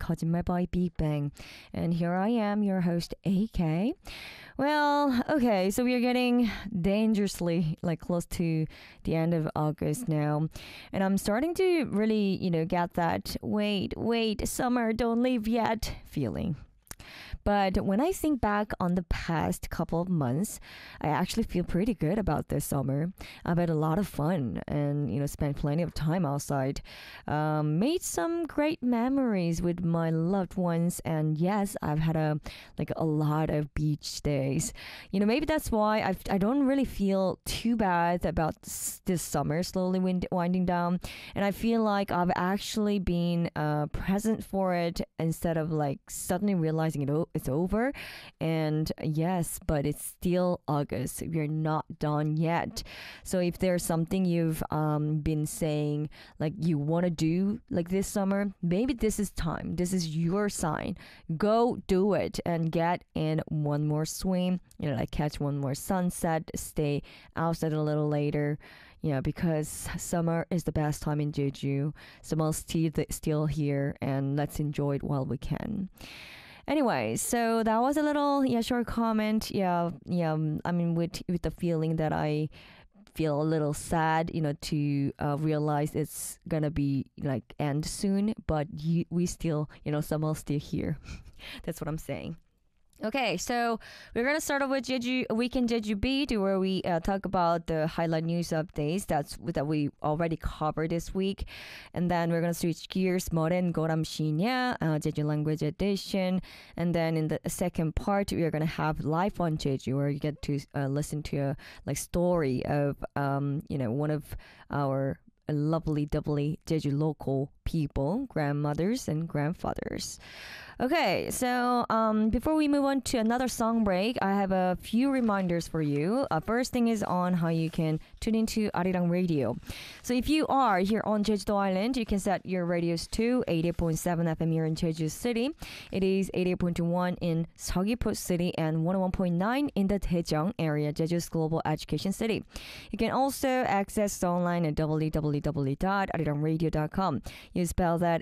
거짓말 by Big Bang. And here I am, your host, AK. Well, okay, so we are getting dangerously like close to the end of August now. And I'm starting to really, get that wait, summer, don't leave yet feeling. But when I think back on the past couple of months, I actually feel pretty good about this summer. I've had a lot of fun and, spent plenty of time outside. Made some great memories with my loved ones. And yes, I've had a lot of beach days. Maybe that's why I don't really feel too bad about this summer slowly winding down. And I feel like I've actually been present for it instead of like suddenly realizing it's over. And yes, but it's still August. We're not done yet. So if there's something you've been saying like you want to do like this summer, maybe this is time. This is your sign. Go do it and get in one more swim, like catch one more sunset, stay outside a little later. Because summer is the best time in Jeju. Summer's still here, and let's enjoy it while we can. Anyway, so that was a little short comment. I mean, with the feeling that I feel a little sad, to realize it's gonna be like end soon, but we still, summer's still here. That's what I'm saying. Okay, so we're gonna start off with Jeju Weekend Jeju Beat, where we talk about the highlight news updates that we already covered this week, and then we're gonna switch gears, Moren Goram Shinya, Jeju Language Edition, and then in the second part we're gonna have Life on Jeju, where you get to listen to a story of one of our lovely doubly Jeju local people, grandmothers and grandfathers. Okay, so before we move on to another song break, I have a few reminders for you. First thing is on how you can tune into Arirang Radio. So if you are here on Jeju Island, you can set your radios to 88.7 FM here in Jeju City. It is 88.1 in Seogwipo City and 101.9 in the Daejeong area, Jeju's global education city. You can also access the online at www.arirangradio.com. You spell that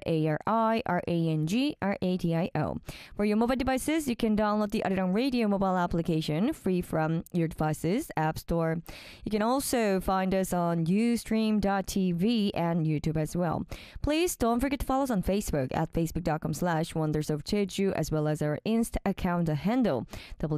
ARIRANGRADIO. For your mobile devices, you can download the Arirang Radio mobile application free from your devices App Store. You can also find us on Ustream.tv and YouTube as well. Please don't forget to follow us on Facebook at facebook.com/wondersofjeju, as well as our Insta account handle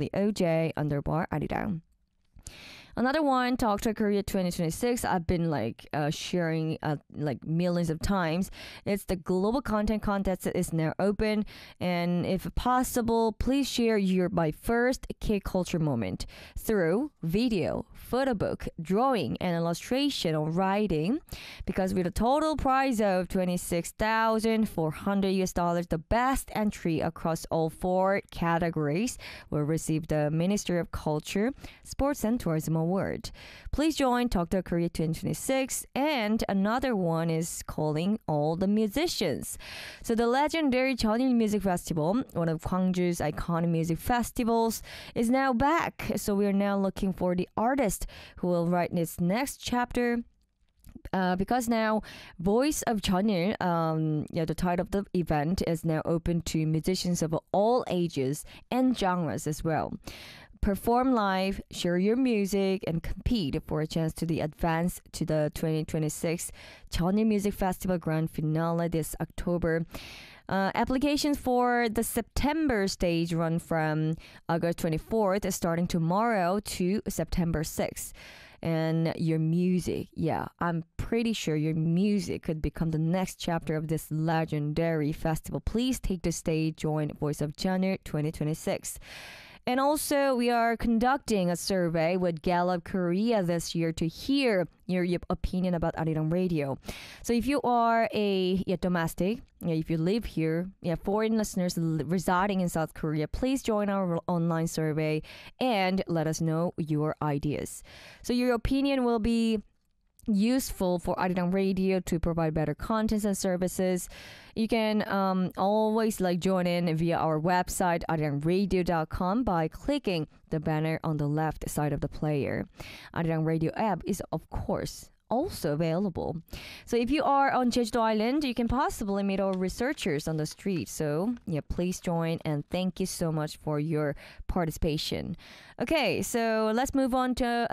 WOJ_Arirang. Another one, Talk to Korea 2026. I've been sharing millions of times. It's the global content contest that is now open, and if possible, please share my first K-culture moment through video, photo book, drawing, and illustration or writing. Because with a total prize of $26,400, the best entry across all 4 categories will receive the Ministry of Culture, Sports and Tourism Award. Please join Talk to Korea 2026, and another one is calling all the musicians. So the legendary Jeonnil Music Festival, one of Gwangju's iconic music festivals, is now back. So we are now looking for the artist who will write its next chapter. Because now Voice of Jeonnil, the title of the event, is now open to musicians of all ages and genres as well. Perform live, share your music, and compete for a chance to advance to the 2026 Jeonnil Music Festival Grand Finale this October. Applications for the September stage run from August 24th, starting tomorrow, to September 6th. And your music, I'm pretty sure your music could become the next chapter of this legendary festival. Please take the stage, join Voice of Jeonnil 2026. And also, we are conducting a survey with Gallup Korea this year to hear your opinion about Arirang Radio. So if you are a domestic, if you live here, foreign listeners residing in South Korea, please join our online survey and let us know your ideas. So your opinion will be useful for Arirang Radio to provide better contents and services. You can always join in via our website arirangradio.com by clicking the banner on the left side of the player. Arirang Radio app is of course also available. So if you are on Jeju Island, you can possibly meet our researchers on the street. So yeah, please join, and thank you so much for your participation. Okay, so let's move on to